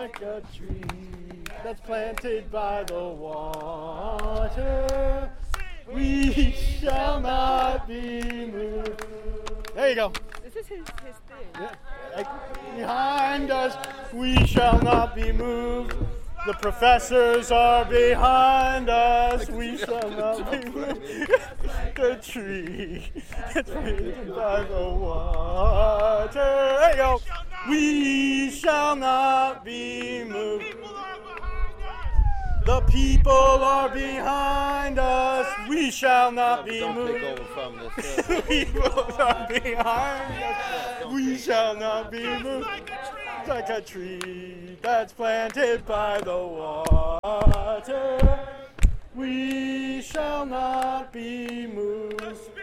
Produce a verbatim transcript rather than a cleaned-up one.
like a tree that's planted by the water. We shall not be moved. There you go. This is his, his thing. Yeah. Like, behind us, we shall not be moved. The professors are behind us. We shall not be moved. The tree that's planted by the water. There you go. We shall not be moved. The people are behind us. We shall not be moved. The people are behind us. We shall not be moved. Like a tree that's planted by the water. We shall not be moved.